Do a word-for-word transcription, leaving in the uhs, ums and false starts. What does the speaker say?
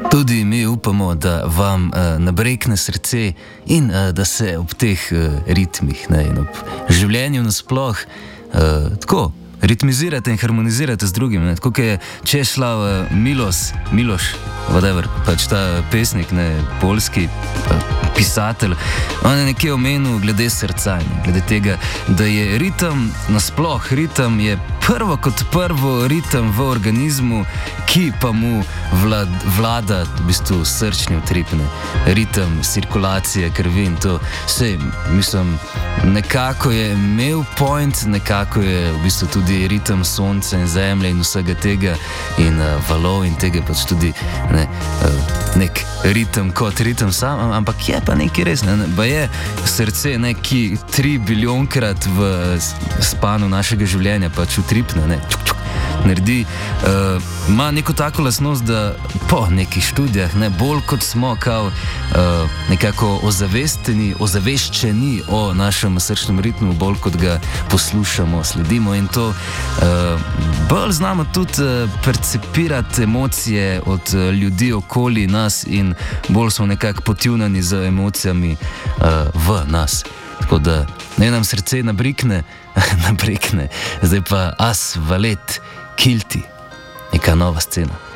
Tudi mi upamo, da vam uh, nabrekne srce in uh, da se ob teh uh, ritmih ne, in ob življenju nasploh uh, tako ritmizirate in harmonizirate z drugimi. Tako je Česlav uh, Milos, Miloš, whatever, pač ta pesnik, ne, poljski uh, pisatelj, on je nekje omenil glede srca, ne, glede tega, da je ritem, nasploh ritem je prvo kot prvo ritem v organizmu, ki pa mu vlad, vlada v bistvu srčni utrip, ne, ritem cirkulacije krvi in to vse, mislim, nekako je imel point, nekako je v bistvu tudi ritem sonca in zemlje in vsega tega in uh, valov in tega pač tudi ne, uh, nek ritem kot ritem sam, ampak je pa nekaj res, ne, pa je srce neki tri biljonkrat v spanu našega življenja pač utripne, ne, čuk, čuk, naredi, uh, ima neko tako lastnost, da po nekih študijah, ne, bolj kot smo kao uh, nekako ozavesteni, ozaveščeni o našem srčnem ritmu, bolj kot ga poslušamo, sledimo in to uh, bolj znamo tudi uh, percepirati emocije od uh, ljudi okoli nas in bolj smo nekako potjunani z emocijami uh, v nas. Tako da ne nam srce nabrikne, nabrikne, zdaj pa As Valet Kilti, neka nova scena.